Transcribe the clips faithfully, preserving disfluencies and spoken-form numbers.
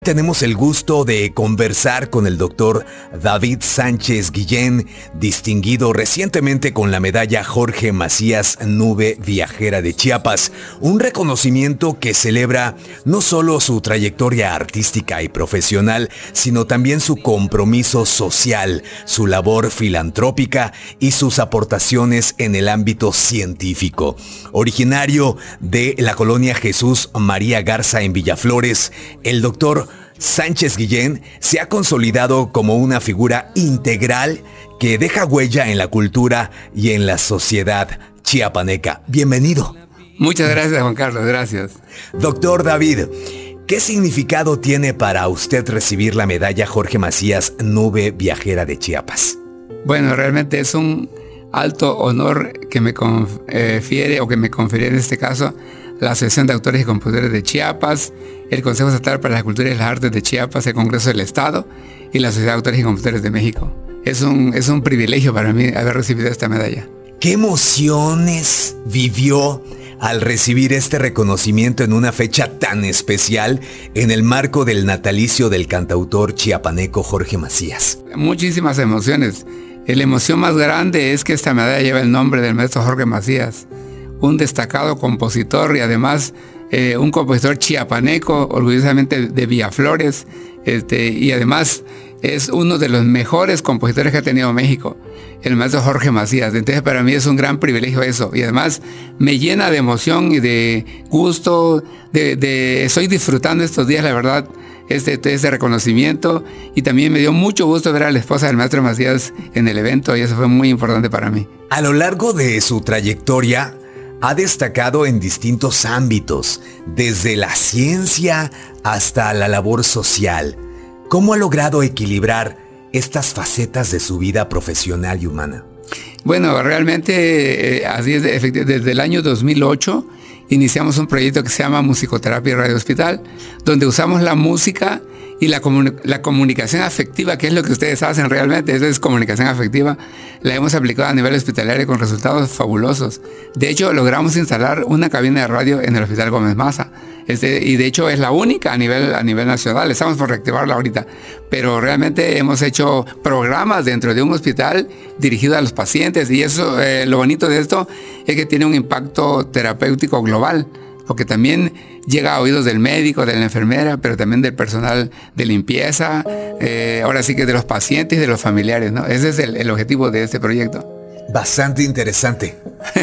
Tenemos el gusto de conversar con el doctor David Sánchez Guillén, distinguido recientemente con la medalla Jorge Macías Nube Viajera de Chiapas, un reconocimiento que celebra no solo su trayectoria artística y profesional, sino también su compromiso social, su labor filantrópica y sus aportaciones en el ámbito científico. Originario de la colonia Jesús María Garza en Villaflores, el doctor Sánchez Guillén se ha consolidado como una figura integral que deja huella en la cultura y en la sociedad chiapaneca. Bienvenido. Muchas gracias, Juan Carlos, gracias. Doctor David, ¿qué significado tiene para usted recibir la medalla Jorge Macías Nube Viajera de Chiapas? Bueno, realmente es un alto honor que me confiere o que me confiere en este caso la Asociación de Autores y Compositores de Chiapas, el Consejo Estatal para la Cultura y las Artes de Chiapas, el Congreso del Estado y la Sociedad de Autores y Compositores de México. Es un, es un privilegio para mí haber recibido esta medalla. ¿Qué emociones vivió al recibir este reconocimiento en una fecha tan especial en el marco del natalicio del cantautor chiapaneco Jorge Macías? Muchísimas emociones. La emoción más grande es que esta medalla lleva el nombre del maestro Jorge Macías, un destacado compositor y además eh, un compositor chiapaneco, orgullosamente de Villaflores, este, y además es uno de los mejores compositores que ha tenido México, el maestro Jorge Macías. Entonces para mí es un gran privilegio eso, y además me llena de emoción y de gusto, de, de estoy disfrutando estos días, la verdad, este, este reconocimiento, y también me dio mucho gusto ver a la esposa del maestro Macías en el evento, y eso fue muy importante para mí. A lo largo de su trayectoria, ha destacado en distintos ámbitos, desde la ciencia hasta la labor social. ¿Cómo ha logrado equilibrar estas facetas de su vida profesional y humana? Bueno, realmente eh, así es, desde el año dos mil ocho iniciamos un proyecto que se llama Musicoterapia y Radio Hospital, donde usamos la música y la, comun- la comunicación afectiva, que es lo que ustedes hacen realmente, eso es comunicación afectiva, la hemos aplicado a nivel hospitalario con resultados fabulosos. De hecho, logramos instalar una cabina de radio en el Hospital Gómez Maza, este, y de hecho es la única a nivel, a nivel nacional, estamos por reactivarla ahorita, pero realmente hemos hecho programas dentro de un hospital dirigido a los pacientes, y eso, eh, lo bonito de esto es que tiene un impacto terapéutico global, porque también llega a oídos del médico, de la enfermera, pero también del personal de limpieza, eh, ahora sí que de los pacientes y de los familiares, ¿no? Ese es el, el objetivo de este proyecto. Bastante interesante.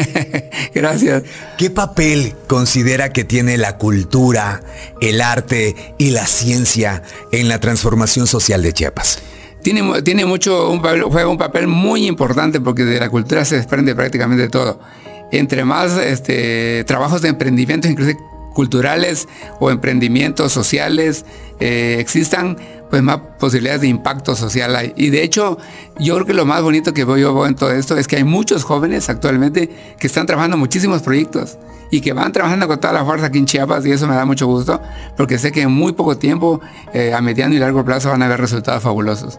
Gracias. ¿Qué papel considera que tiene la cultura, el arte y la ciencia en la transformación social de Chiapas? Tiene, tiene mucho, un papel, juega un papel muy importante, porque de la cultura se desprende prácticamente todo. Entre más este, trabajos de emprendimiento, incluso culturales o emprendimientos sociales eh, existan, pues más posibilidades de impacto social hay. Y de hecho, yo creo que lo más bonito que veo yo en todo esto es que hay muchos jóvenes actualmente que están trabajando muchísimos proyectos y que van trabajando con toda la fuerza aquí en Chiapas, y eso me da mucho gusto, porque sé que en muy poco tiempo, eh, a mediano y largo plazo, van a haber resultados fabulosos.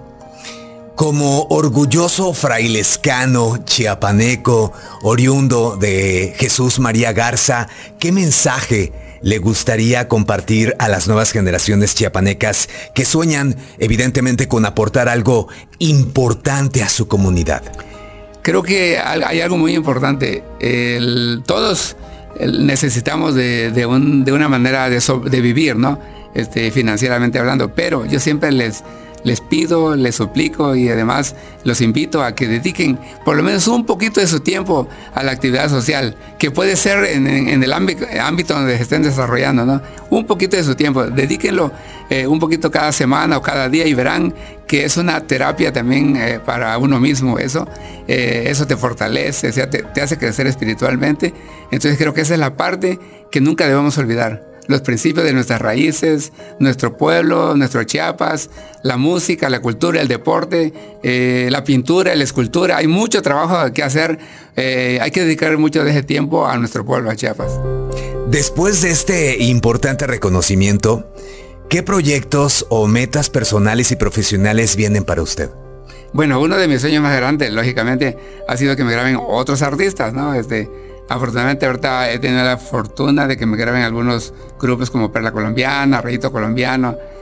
Como orgulloso frailescano, chiapaneco, oriundo de Jesús María Garza, ¿qué mensaje le gustaría compartir a las nuevas generaciones chiapanecas que sueñan evidentemente con aportar algo importante a su comunidad? Creo que hay algo muy importante. El, todos necesitamos de, de, un, de una manera de, so, de vivir, ¿no? Este, financieramente hablando, pero yo siempre les... Les pido, les suplico y además los invito a que dediquen por lo menos un poquito de su tiempo a la actividad social, que puede ser en, en, en el ámbito, ámbito donde se estén desarrollando, ¿no? Un poquito de su tiempo, dedíquenlo eh, un poquito cada semana o cada día, y verán que es una terapia también eh, para uno mismo. Eso, eh, eso te fortalece, o sea, te, te hace crecer espiritualmente. Entonces creo que esa es la parte que nunca debemos olvidar. Los principios de nuestras raíces, nuestro pueblo, nuestro Chiapas, la música, la cultura, el deporte, eh, la pintura, la escultura. Hay mucho trabajo que hacer. Eh, hay que dedicar mucho de ese tiempo a nuestro pueblo, a Chiapas. Después de este importante reconocimiento, ¿qué proyectos o metas personales y profesionales vienen para usted? Bueno, uno de mis sueños más grandes, lógicamente, ha sido que me graben otros artistas, ¿no? Este, Afortunadamente ahorita he tenido la fortuna de que me graben algunos grupos como Perla Colombiana, Rayito Colombiano,